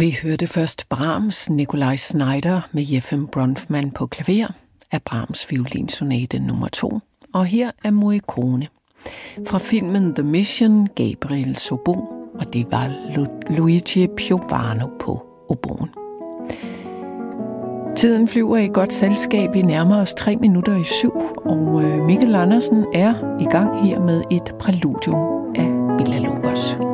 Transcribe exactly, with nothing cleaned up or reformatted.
Vi hørte først Brahms, Nikolaj Znaider med Jefim Bronfman på klaver af Brahms violinsonate nummer to, og her er Morricone. Fra filmen The Mission, Gabriel Sobon, og det var Lu- Luigi Piovano på oboen. Tiden flyver i godt selskab. Vi nærmer os tre minutter i syv, og Mikkel Andersen er i gang her med et præludium af Villa Lobos.